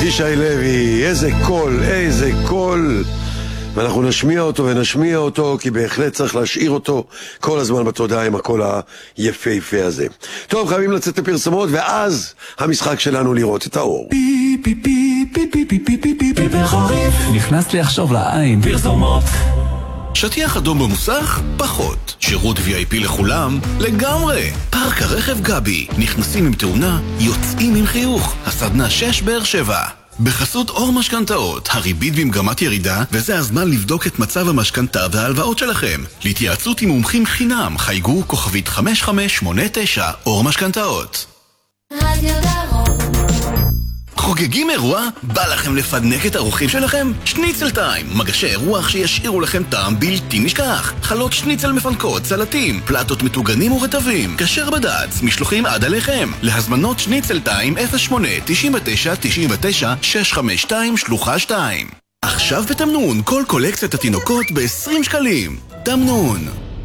אבישי לוי, איזה קול, איזה קול. ואנחנו נשמיע אותו ונשמיע אותו, כי בהחלט צריך להשאיר אותו כל הזמן בתודעה עם הקול היפהפה הזה. טוב, חייבים לצאת לפרסומות, ואז המשחק שלנו לראות את האור. נכנס לי עכשיו לעין. פרסומות. שטיח אדום במוסך? פחות. שירות VIP לכולם? לגמרי. פארק הרכב גבי. נכנסים עם תאונה, יוצאים עם חיוך. הסדנה 6 באר שבע. בחסות אור משכנתאות, הריבית במגמת ירידה, וזה הזמן לבדוק את מצב המשכנתה וההלוואות שלכם. להתייעצות עם מומחים חינם, חייגו כוכבית 5589 אור משכנתאות. רדיו דרום. חוגגים אירוע? בא לכם לפנק את האורחים שלכם? שניצל טיים, מגשי אירוח שישאירו לכם טעם בלתי נשכח. חלות שניצל מפנקות, סלטים, פלטות מטוגנים ורטבים, כשר בד"ץ, משלוחים עד עליכם. להזמנות שניצל טיים 08 99 99 652 שלוחה 2. עכשיו בתמנון, כל קולקציית התינוקות ב-20 שקלים. תמנון.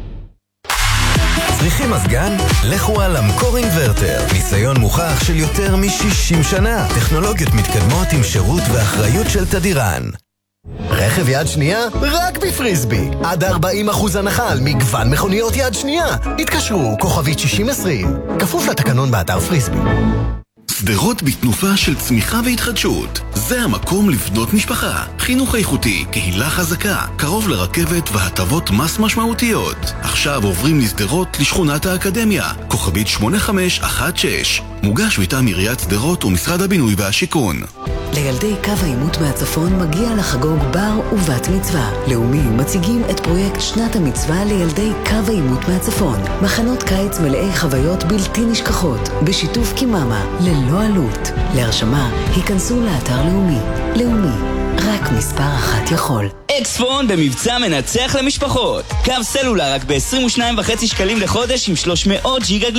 צריכים מזגן? לכו על המקור אינוורטר. ניסיון מוכח של יותר מ-60 שנה. טכנולוגיות מתקדמות עם שירות ואחריות של תדירן. רכב יד שנייה? רק בפריסבי. עד 40% הנחה על מגוון מכוניות יד שנייה. התקשרו, כוכבית 6020. כפוף לתקנון באתר פריסבי. סדרות בתנופה של צמיחה והתחדשות. זה המקום לבנות משפחה. חינוך איכותי, קהילה חזקה, קרוב לרכבת והטבות מס משמעותיות. עכשיו עוברים לסדרות לשכונת האקדמיה. כוכבית 8516. מוגש מטעם עיריית סדרות ומשרד הבינוי והשיכון. לילדי קו העימות מהצפון מגיע לחגוג בר ובת מצווה. לאומי מציגים את פרויקט שנת המצווה לילדי קו העימות מהצפון. מחנות קיץ מלאי חוויות בלתי נשכחות, בשיתוף קיממה, ללא עלות. להרשמה, היכנסו לאתר לאומי. לאומי, רק מספר אחת יכול. אקספון במבצע מנצח למשפחות. קו סלולר רק ב-22.5 שקלים לחודש עם 300 ג'יגה